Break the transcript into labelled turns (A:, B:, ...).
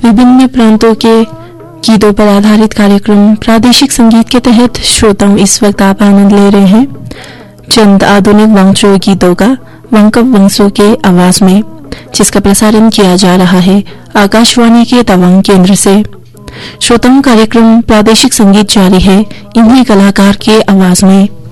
A: विभिन्न प्रांतों के गीतों पर आधारित कार्यक्रम प्रादेशिक संगीत के तहत श्रोताओं इस वक्त आप आनंद ले रहे हैं चंद आधुनिक वांगचुओ गीतों का वंकव वंशों के आवाज में, जिसका प्रसारण किया जा रहा है आकाशवाणी के तवांग केंद्र से। श्रोताओं कार्यक्रम प्रादेशिक संगीत जारी है इन्हीं कलाकार के आवाज में।